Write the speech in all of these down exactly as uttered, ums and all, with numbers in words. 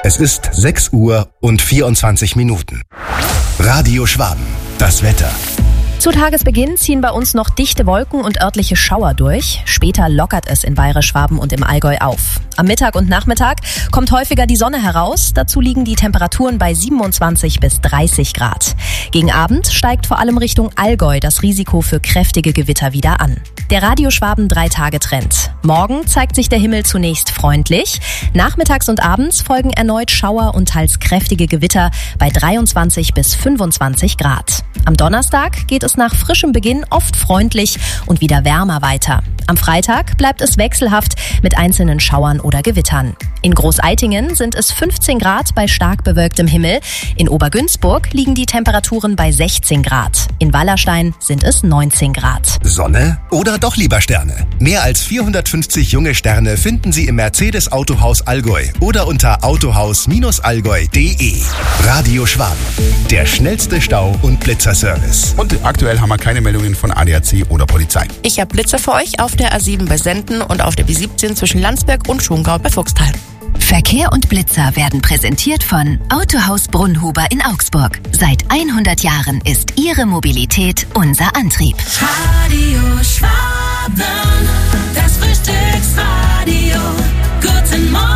Es ist sechs Uhr und vierundzwanzig Minuten. Radio Schwaben, das Wetter. Zu Tagesbeginn ziehen bei uns noch dichte Wolken und örtliche Schauer durch. Später lockert es in Bayerisch-Schwaben und im Allgäu auf. Am Mittag und Nachmittag kommt häufiger die Sonne heraus. Dazu liegen die Temperaturen bei siebenundzwanzig bis dreißig Grad. Gegen Abend steigt vor allem Richtung Allgäu das Risiko für kräftige Gewitter wieder an. Der Radio Schwaben drei-Tage-Trend. Morgen zeigt sich der Himmel zunächst freundlich. Nachmittags und abends folgen erneut Schauer und teils kräftige Gewitter bei dreiundzwanzig bis fünfundzwanzig Grad. Am Donnerstag geht es nach frischem Beginn oft freundlich und wieder wärmer weiter. Am Freitag bleibt es wechselhaft mit einzelnen Schauern oder Gewittern. In Großeitingen sind es fünfzehn Grad bei stark bewölktem Himmel. In Obergünzburg liegen die Temperaturen bei sechzehn Grad. In Wallerstein sind es neunzehn Grad. Sonne oder doch lieber Sterne? Mehr als vierhundertfünfzig junge Sterne finden Sie im Mercedes Autohaus Allgäu oder unter autohaus allgäu punkt de. Radio Schwaben, der schnellste Stau- und Blitzerservice. Und aktuell haben wir keine Meldungen von A D A C oder Polizei. Ich habe Blitzer für euch auf der A sieben bei Senden und auf der B siebzehn zwischen Landsberg und Schongau bei Fuchstal. Verkehr und Blitzer werden präsentiert von Autohaus Brunnhuber in Augsburg. Seit hundert Jahren ist Ihre Mobilität unser Antrieb. Radio Schwaben, das Frühstücksradio. Guten Morgen.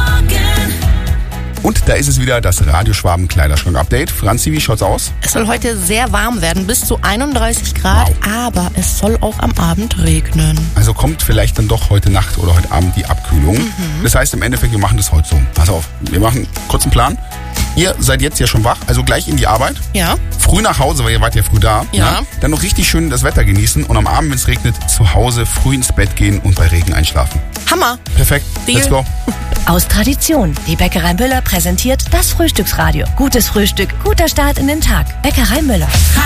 Und da ist es wieder, das Radio Schwaben Kleiderschrank-Update. Franzi, wie schaut's aus? Es soll heute sehr warm werden, bis zu einunddreißig Grad, Wow. aber es soll auch am Abend regnen. Also kommt vielleicht dann doch heute Nacht oder heute Abend die Abkühlung. Mhm. Das heißt im Endeffekt, wir machen das heute so. Pass auf, wir machen einen kurzen Plan. Ihr seid jetzt ja schon wach, also gleich in die Arbeit. Ja. Früh nach Hause, weil ihr wart ja früh da. Ja. Ne? Dann noch richtig schön das Wetter genießen und am Abend, wenn es regnet, zu Hause früh ins Bett gehen und bei Regen einschlafen. Hammer. Perfekt, Deal. let's go. Aus Tradition. Die Bäckerei Müller präsentiert das Frühstücksradio. Gutes Frühstück, guter Start in den Tag. Bäckerei Müller.